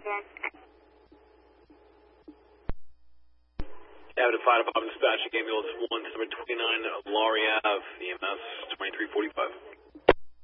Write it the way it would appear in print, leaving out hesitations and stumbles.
Avenue Fire Department dispatching ambulance 1, number 29, Laurie Ave, EMS 2345.